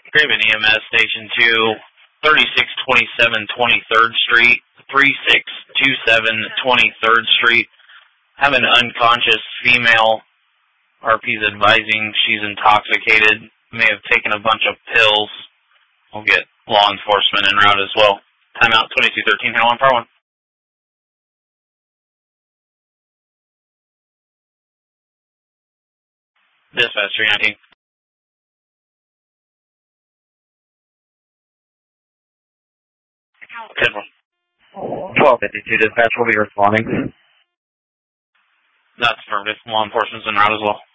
Craven EMS Station 2, 3627 23rd Street, 3627 23rd Street. Have an unconscious female. RP's advising she's intoxicated, may have taken a bunch of pills. We'll get law enforcement en route as well. Timeout 2213, Handle on Power 1. Dispatch 319. 1252 dispatch will be responding. That's affirmative. Law enforcement's en route as well.